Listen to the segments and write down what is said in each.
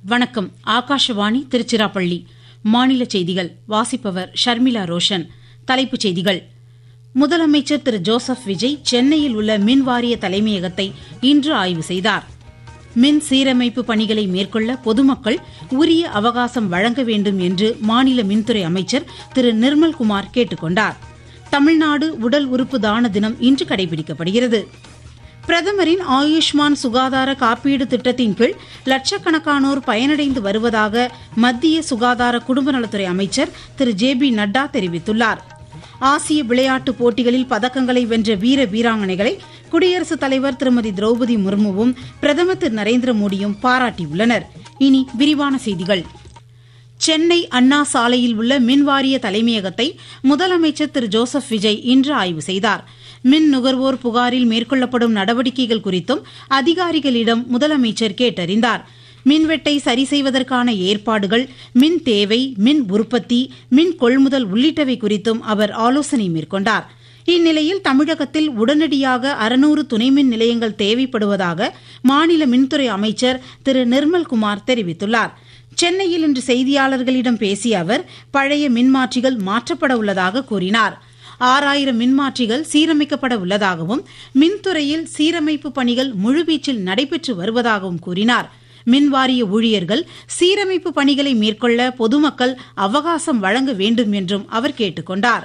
வணக்கம். ஆகாஷவாணி திருச்சிராப்பள்ளி. மாநில செய்திகள் வாசிப்பவர் ஷர்மிளா ரோஷன். தலைப்புச் செய்திகள். முதலமைச்சர் திரு ஜோசப் விஜய் சென்னையில் உள்ள மின்வாரிய தலைமையகத்தை இன்று ஆய்வு செய்தார். மின் சீரமைப்பு பணிகளை மேற்கொள்ள பொதுமக்கள் உரிய அவகாசம் வழங்க வேண்டும் என்று மாநில மின்துறை அமைச்சர் திரு நிர்மல்குமார் கேட்டுக் கொண்டார். தமிழ்நாடு உடல் உறுப்பு தான தினம் இன்று கடைபிடிக்கப்படுகிறது. பிரதமரின் ஆயுஷ்மான் சுகாதார காப்பீடு திட்டத்தின் கீழ் லட்சக்கணக்கானோர் பயனடைந்து வருவதாக மத்திய சுகாதார குடும்ப நலத்துறை அமைச்சர் திரு ஜே.பி. நட்டா தெரிவித்துள்ளார். ஆசிய விளையாட்டுப் போட்டிகளில் பதக்கங்களை வென்ற வீர வீராங்கனைகளை குடியரசுத் தலைவர் திருமதி திரௌபதி முர்முவும் பிரதமர் திரு நரேந்திர மோடியும் பாராட்டியுள்ளனர். இனி விரிவான செய்திகள். சென்னை அண்ணா சாலையில் உள்ள மின்வாரிய தலைமையகத்தை முதலமைச்சர் திரு ஜோசப் விஜய் இன்று ஆய்வு செய்தார். மின் நுகர்வோர் புகாரில் மேற்கொள்ளப்படும் நடவடிக்கைகள் குறித்தும் அதிகாரிகளிடம் முதலமைச்சர் கேட்டறிந்தார். மின்வெட்டை சரி செய்வதற்கான ஏற்பாடுகள், மின் தேவை, மின் உற்பத்தி, மின் கொள்முதல் உள்ளிட்டவை குறித்தும் அவர் ஆலோசனை மேற்கொண்டார். இந்நிலையில் தமிழகத்தில் உடனடியாக 600 துணைமின் நிலையங்கள் தேவைப்படுவதாக மாநில மின்துறை அமைச்சர் திரு நிர்மல்குமார் தெரிவித்துள்ளார். சென்னையில் இன்று செய்தியாளர்களிடம் பேசிய அவர் பழைய மின்மாற்றிகள் மாற்றப்பட உள்ளதாக கூறினார். 6000 மின்மாற்றிகள் சீரமைக்கப்பட உள்ளதாகவும் மின்துறையில் சீரமைப்பு பணிகள் முழுவீச்சில் நடைபெற்று வருவதாகவும் கூறினார். மின்வாரிய ஊழியர்கள் சீரமைப்பு பணிகளை மேற்கொள்ள பொதுமக்கள் அவகாசம் வழங்க வேண்டும் என்றும் அவர் கேட்டுக் கொண்டார்.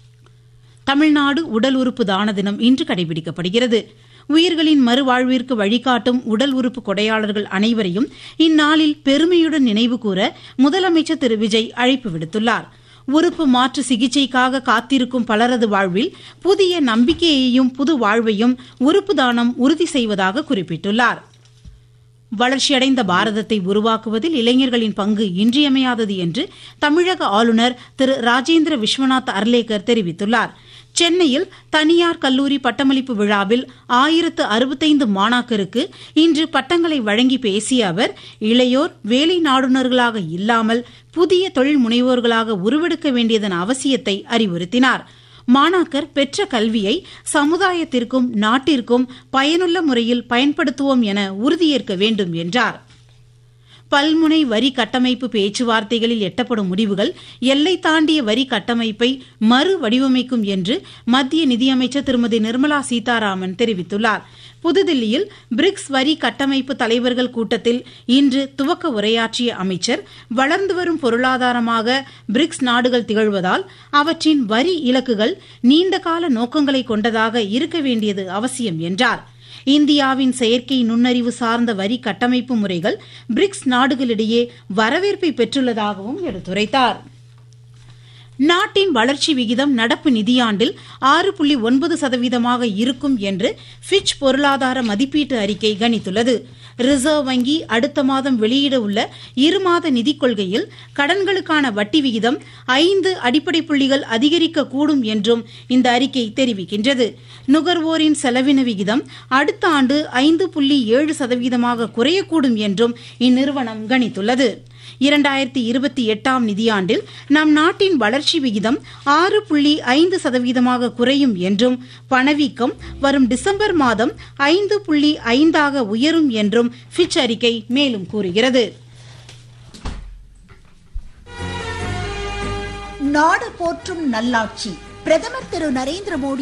தமிழ்நாடு உடல் உறுப்பு தான தினம் இன்று கடைபிடிக்கப்படுகிறது. உயிர்களின் மறுவாழ்விற்கு வழிகாட்டும் உடல் உறுப்பு கொடையாளர்கள் அனைவரையும் இந்நாளில் பெருமையுடன் நினைவுகூர முதலமைச்சர் திரு விஜய் அழைப்பு விடுத்துள்ளார். உறுப்பு மாற்று சிகிச்சைக்காக காத்திருக்கும் பலரது வாழ்வில் புதிய நம்பிக்கையையும் புது வாழ்வையும் உறுப்பு தானம் உறுதி செய்வதாக குறிப்பிட்டுள்ளார். வளர்ச்சியடைந்த பாரதத்தை உருவாக்குவதில் இளைஞர்களின் பங்கு இன்றியமையாதது என்று தமிழக ஆளுநர் திரு ராஜேந்திர விஸ்வநாத் அர்லேக்கர் தெரிவித்துள்ளார். சென்னையில் தனியார் கல்லூரி பட்டமளிப்பு விழாவில் 1065 மாணாக்கருக்கு இன்று பட்டங்களை வழங்கி பேசிய அவர், இளையோர் வேலை நாடுனர்களாக இல்லாமல் புதிய தொழில் முனைவோர்களாக உருவெடுக்க வேண்டியதன் அவசியத்தை அறிவுறுத்தினார். மாணாக்கர் பெற்ற கல்வியை சமுதாயத்திற்கும் நாட்டிற்கும் பயனுள்ள முறையில் பயன்படுத்துவோம் என உறுதியேற்க வேண்டும் என்றார். பல்முனை வரி கட்டமைப்பு பேச்சுவார்த்தைகளில் எட்டப்படும் முடிவுகள் எல்லை தாண்டிய வரி கட்டமைப்பை மறு வடிவமைக்கும் என்று மத்திய நிதியமைச்சர் திருமதி நிர்மலா சீதாராமன் தெரிவித்துள்ளார். புதுதில்லியில் பிரிக்ஸ் வரி கட்டமைப்பு தலைவர்கள் கூட்டத்தில் இன்று துவக்க உரையாற்றிய அமைச்சர், வளர்ந்து வரும் பொருளாதாரமாக பிரிக்ஸ் நாடுகள் திகழ்வதால் அவற்றின் வரி இலக்குகள் நீண்டகால நோக்கங்களை கொண்டதாக இருக்க வேண்டியது அவசியம் என்றார். இந்தியாவின் செயற்கை நுண்ணறிவு சார்ந்த வரி கட்டமைப்பு முறைகள் பிரிக்ஸ் நாடுகளிடையே வரவேற்பை பெற்றுள்ளதாகவும் எடுத்துரைத்தார். நாட்டின் வளர்ச்சி விகிதம் நடப்பு நிதியாண்டில் 6.9% இருக்கும் என்று ஃபிட்ச் பொருளாதார மதிப்பீட்டு அறிக்கை கணித்துள்ளது. ரிசர்வ் வங்கி அடுத்த மாதம் வெளியிட உள்ள 2 மாத நிதிக் கொள்கையில் கடன்களுக்கான வட்டி விகிதம் 5 அடிப்படை புள்ளிகள் அதிகரிக்கக்கூடும் என்றும் இந்த அறிக்கை தெரிவிக்கின்றது. நுகர்வோரின் செலவின விகிதம் அடுத்த ஆண்டு 5.7% குறையக்கூடும் என்றும் இந்நிறுவனம் கணித்துள்ளது. 2028ஆம் நிதியாண்டில் நம் நாட்டின் வளர்ச்சி விகிதம் 6.5% குறையும் என்றும், பணவீக்கம் வரும் டிசம்பர் மாதம் 5.5 உயரும் என்றும் ஃபிட்ச் அறிக்கை மேலும் கூறுகிறது. நாடு போற்றும் நல்லாட்சி. பிரதமர் திரு நரேந்திர மோடி